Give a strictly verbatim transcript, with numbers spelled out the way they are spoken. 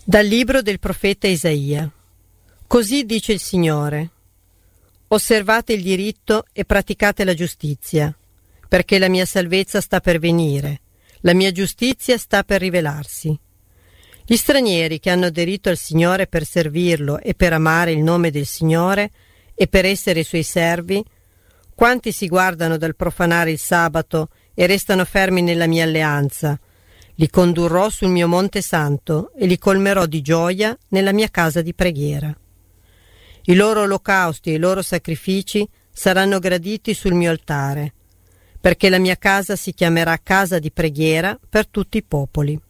Dal libro del profeta Isaia. Così dice il Signore: osservate il diritto e praticate la giustizia, perché la mia salvezza sta per venire, la mia giustizia sta per rivelarsi. Gli stranieri che hanno aderito al Signore per servirlo e per amare il nome del Signore e per essere i suoi servi, quanti si guardano dal profanare il sabato e restano fermi nella mia alleanza, li condurrò sul mio monte santo e li colmerò di gioia nella mia casa di preghiera. I loro olocausti e i loro sacrifici saranno graditi sul mio altare, perché la mia casa si chiamerà casa di preghiera per tutti i popoli.